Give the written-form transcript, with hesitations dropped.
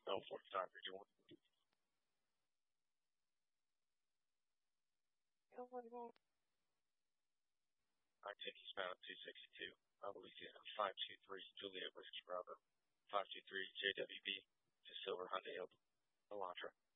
Go for it. Time for you. I take Eastbound 262, Louisiana 523 Juliet Whiskey Bravo 523 JWB to Silver Hyundai Elantra.